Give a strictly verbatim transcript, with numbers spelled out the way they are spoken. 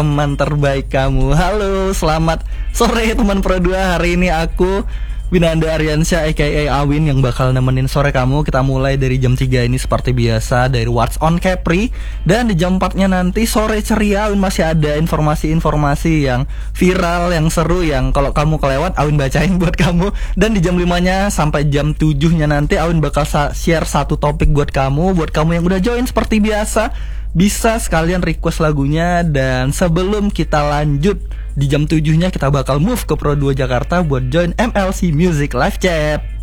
teman terbaik kamu. Halo, selamat sore teman Pro dua. Hari ini aku Winanda Aryansyah aka Awin yang bakal nemenin sore kamu. Kita mulai dari jam tiga ini seperti biasa dari What's on Capri. Dan di jam empat-nya nanti sore ceria Awin masih ada informasi-informasi yang viral, yang seru, yang kalau kamu kelewat Awin bacain buat kamu. Dan di jam lima-nya sampai jam tujuh-nya nanti Awin bakal share satu topik buat kamu. Buat kamu yang udah join seperti biasa, bisa sekalian request lagunya. Dan sebelum kita lanjut, di jam tujuh-nya kita bakal move ke Pro dua Jakarta buat join M L C Music Live Chat.